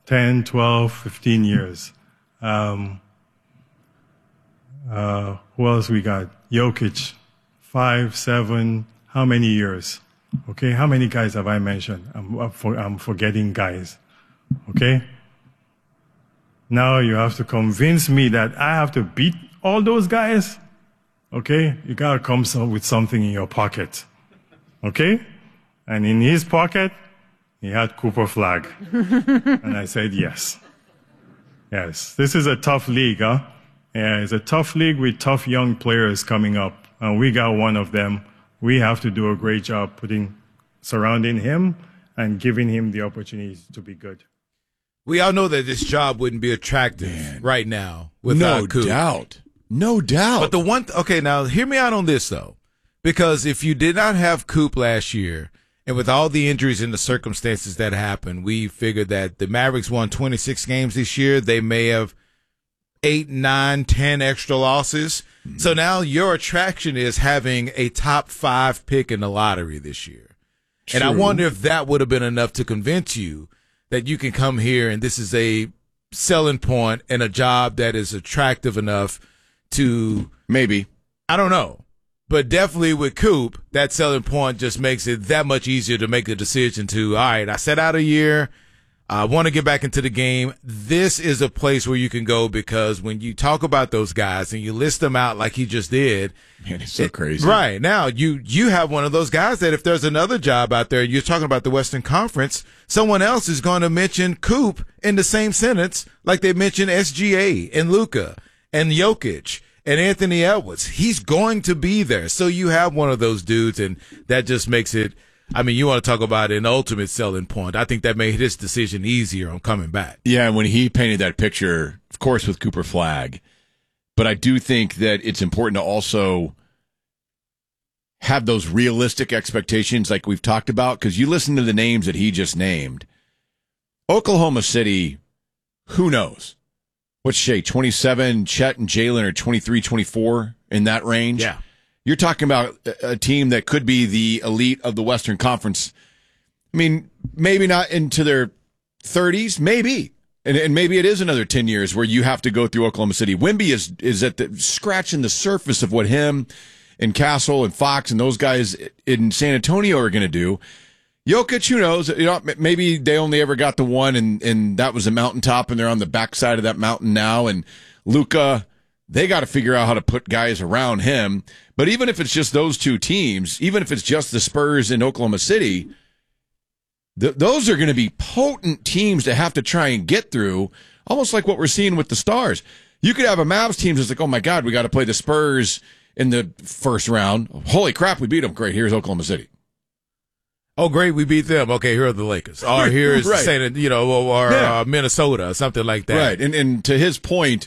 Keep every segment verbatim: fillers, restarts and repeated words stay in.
ten, twelve, fifteen years. Um, uh, who else we got? Jokic, five, seven, how many years? Okay, how many guys have I mentioned? I'm, I'm, for, I'm forgetting guys. Okay? Now you have to convince me that I have to beat all those guys? Okay? You gotta come some, with something in your pocket. Okay? And in his pocket, he had Cooper Flag. And I said yes. Yes. This is a tough league, huh? Yeah, it's a tough league with tough young players coming up. And we got one of them. We have to do a great job putting, surrounding him and giving him the opportunities to be good. We all know that this job wouldn't be attractive Man. right now without No Coop. doubt. No doubt. But the one, th- okay, now hear me out on this though, because if you did not have Coop last year, and with all the injuries and the circumstances that happened, we figured that the Mavericks won twenty-six games this year. They may have eight, nine, ten extra losses. Mm-hmm. So now your attraction is having a top five pick in the lottery this year. True. And I wonder if that would have been enough to convince you that you can come here and this is a selling point and a job that is attractive enough to maybe. I don't know. But definitely with Coop, that selling point just makes it that much easier to make a decision to, all right, I set out a year. I want to get back into the game. This is a place where you can go because when you talk about those guys and you list them out like he just did. Man, it's so it, crazy. Right. Now, you, you have one of those guys that if there's another job out there, you're talking about the Western Conference, someone else is going to mention Coop in the same sentence like they mentioned S G A and Luka and Jokic and Anthony Edwards. He's going to be there. So you have one of those dudes, and that just makes it, I mean, you want to talk about an ultimate selling point. I think that made his decision easier on coming back. Yeah, when he painted that picture, of course, with Cooper Flag. But I do think that it's important to also have those realistic expectations like we've talked about, because you listen to the names that he just named. Oklahoma City, who knows? What's Shea, twenty-seven? Chet and Jalen are twenty-three, twenty-four in that range? Yeah. You're talking about a team that could be the elite of the Western Conference. I mean, maybe not into their thirties, maybe. And, and maybe it is another ten years where you have to go through Oklahoma City. Wemby is is at the scratching the surface of what him and Castle and Fox and those guys in San Antonio are going to do. Jokic, who knows? You know, maybe they only ever got the one, and, and that was a mountaintop, and they're on the backside of that mountain now. And Luka, they got to figure out how to put guys around him. But even if it's just those two teams, even if it's just the Spurs in Oklahoma City, th- those are going to be potent teams to have to try and get through, almost like what we're seeing with the Stars. You could have a Mavs team that's like, oh, my God, we got to play the Spurs in the first round. Holy crap, we beat them. Great, here's Oklahoma City. Oh, great, we beat them. Okay, here are the Lakers. Or here is right. Saint, you know, or yeah. uh, Minnesota, something like that. Right, and and to his point,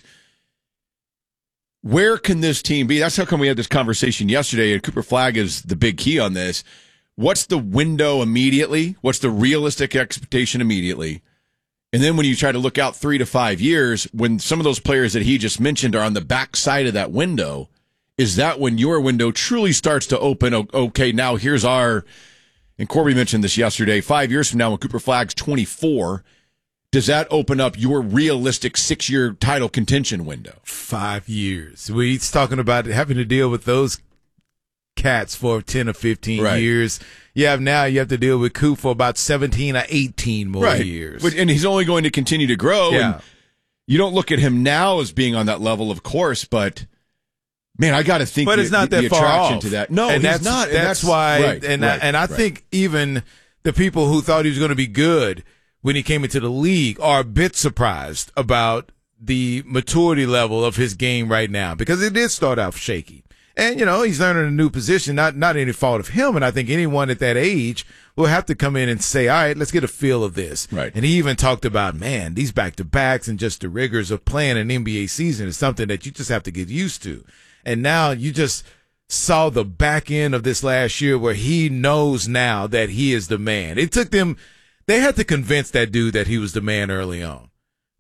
where can this team be? That's how come we had this conversation yesterday, and Cooper Flag is the big key on this. What's the window immediately? What's the realistic expectation immediately? And then when you try to look out three to five years, when some of those players that he just mentioned are on the back side of that window, is that when your window truly starts to open? Okay, now here's our... And Corby mentioned this yesterday. Five years from now, when Cooper Flag's twenty-four, does that open up your realistic six-year title contention window? Five years. We're talking about having to deal with those cats for ten or fifteen right. years. You have now you have to deal with Coop for about seventeen or eighteen more right. years. And he's only going to continue to grow. Yeah. And you don't look at him now as being on that level, of course, but... Man, I got to think. But the, it's not the, that the far attraction off. to that. No, and he's that's, not. And that's, that's why. right, and right, I, and I right. think even the people who thought he was going to be good when he came into the league are a bit surprised about the maturity level of his game right now, because it did start out shaky. And you know, he's learning a new position. Not not any fault of him. And I think anyone at that age will have to come in and say, all right, let's get a feel of this. Right. And he even talked about, man, these back to backs and just the rigors of playing an N B A season is something that you just have to get used to. And now you just saw the back end of this last year where he knows now that he is the man. It took them, they had to convince that dude that he was the man early on.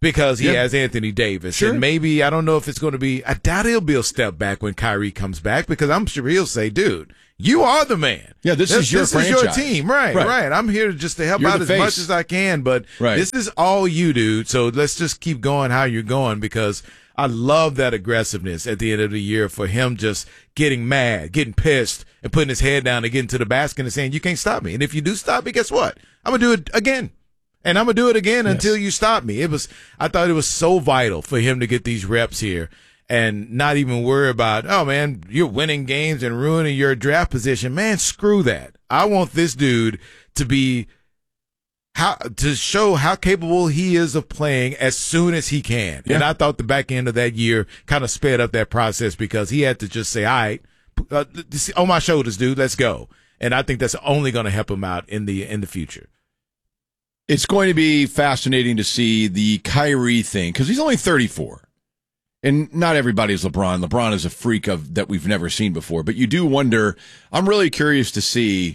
because he Yeah. has Anthony Davis. Sure. And maybe, I don't know if it's going to be, I doubt he'll be a step back when Kyrie comes back, because I'm sure he'll say, dude, you are the man. Yeah, this is your This is your franchise. team. Right, Right. right. I'm here just to help You're out the as face. much as I can, but Right. this is all you, dude. So let's just keep going how you're going, because I love that aggressiveness at the end of the year for him just getting mad, getting pissed, and putting his head down and getting to the basket and saying, you can't stop me. And if you do stop me, guess what? I'm going to do it again. And I'm going to do it again Yes. until you stop me. It was, I thought it was so vital for him to get these reps here and not even worry about, oh man, you're winning games and ruining your draft position. Man, screw that. I want this dude to be, how to show how capable he is of playing as soon as he can. Yeah. And I thought the back end of that year kind of sped up that process, because he had to just say, all right, uh, this- on my shoulders, dude, let's go. And I think that's only going to help him out in the in the future. It's going to be fascinating to see the Kyrie thing, because he's only thirty-four. And not everybody is LeBron. LeBron is a freak of that we've never seen before. But you do wonder, I'm really curious to see,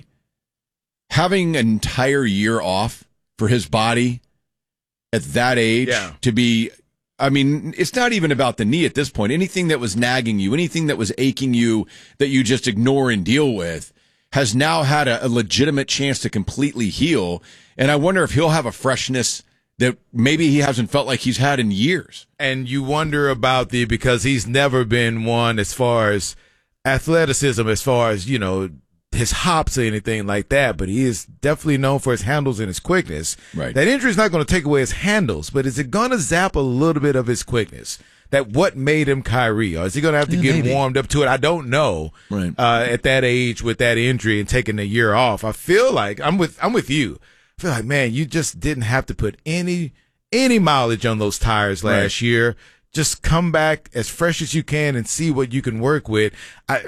having an entire year off for his body at that age, Yeah. to be, I mean, it's not even about the knee at this point. Anything that was nagging you, anything that was aching you that you just ignore and deal with, has now had a, a legitimate chance to completely heal. And I wonder if he'll have a freshness that maybe he hasn't felt like he's had in years. And you wonder about the, because he's never been one as far as athleticism, as far as, you know, his hops or anything like that, but he is definitely known for his handles and his quickness. Right. That injury is not going to take away his handles, but is it going to zap a little bit of his quickness? That what made him Kyrie? Or is he going to have to Yeah, get maybe. warmed up to it? I don't know. Right. Uh, at that age with that injury and taking a year off, I feel like I'm with, I'm with you. I feel like, man, you just didn't have to put any, any mileage on those tires last Right. year. Just come back as fresh as you can and see what you can work with. I,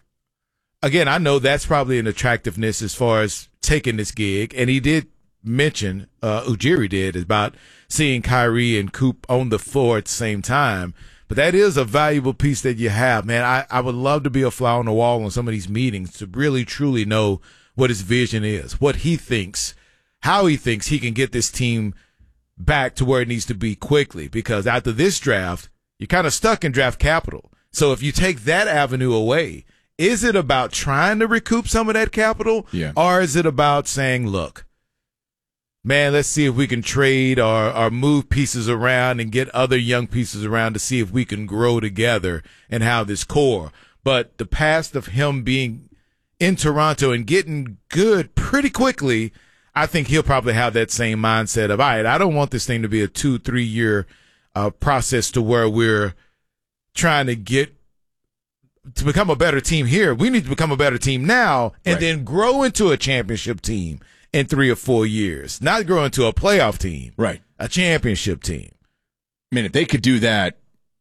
again, I know that's probably an attractiveness as far as taking this gig. And he did mention, uh, Ujiri did, about seeing Kyrie and Coop on the floor at the same time. But that is a valuable piece that you have, man. I, I would love to be a fly on the wall on some of these meetings to really, truly know what his vision is, what he thinks, how he thinks he can get this team back to where it needs to be quickly. Because after this draft, you're kind of stuck in draft capital. So if you take that avenue away, is it about trying to recoup some of that capital? Yeah. Or is it about saying, look, man, let's see if we can trade or, or move pieces around and get other young pieces around to see if we can grow together and have this core. But the past of him being in Toronto and getting good pretty quickly, I think he'll probably have that same mindset of, all right, I don't want this thing to be a two, three year uh, process to where we're trying to get to become a better team here. We need to become a better team now and Right. then grow into a championship team in three or four years, not grow into a playoff team, Right. a championship team. I mean, if they could do that,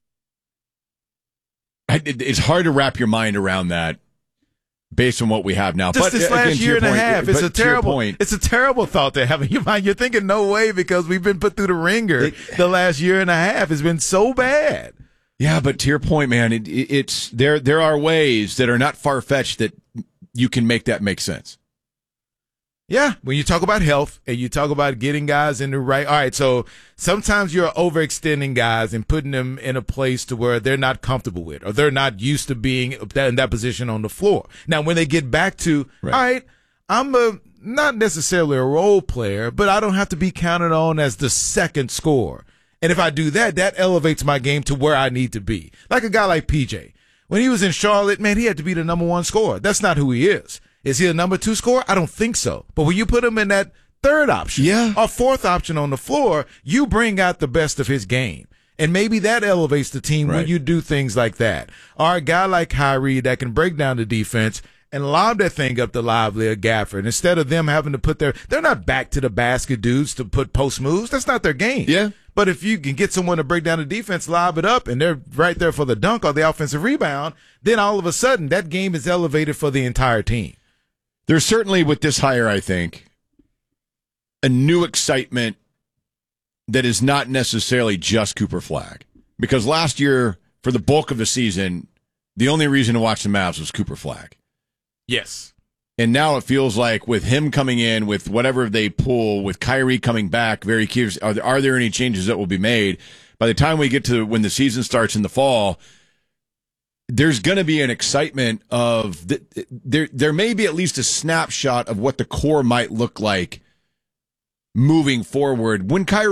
I- it- it's hard to wrap your mind around that based on what we have now. Just but this again, last to year your and a point- half, it's but a to your terrible, point, it's a terrible thought to have in your mind. You're thinking no way because we've been put through the ringer the last year and a half. It's been so bad. yeah, but to your point, man, it, it, it's there. There are ways that are not far fetched that you can make that make sense. Yeah, when you talk about health and you talk about getting guys in the right, all right, so sometimes you're overextending guys and putting them in a place to where they're not comfortable with or they're not used to being in that position on the floor. Now, when they get back to, Right. all right, I'm a, not necessarily a role player, but I don't have to be counted on as the second scorer. And if I do that, that elevates my game to where I need to be. Like a guy like P J. When he was in Charlotte, man, he had to be the number one scorer. That's not who he is. Is he a number two scorer? I don't think so. But when you put him in that third option Yeah. or fourth option on the floor, you bring out the best of his game. And maybe that elevates the team when Right. you do things like that. Or a guy like Kyrie that can break down the defense and lob that thing up to Lively or Gafford. Instead of them having to put their, they're not back to the basket dudes to put post moves. That's not their game. Yeah. But if you can get someone to break down the defense, lob it up, and they're right there for the dunk or the offensive rebound, then all of a sudden that game is elevated for the entire team. There's certainly with this hire, I think, a new excitement that is not necessarily just Cooper Flagg. Because last year, for the bulk of the season, the only reason to watch the Mavs was Cooper Flagg. Yes. And now it feels like with him coming in, with whatever they pull, with Kyrie coming back, very curious, are there, are there any changes that will be made? By the time we get to when the season starts in the fall, there's going to be an excitement of the, there. There may be at least a snapshot of what the core might look like moving forward when Kyrie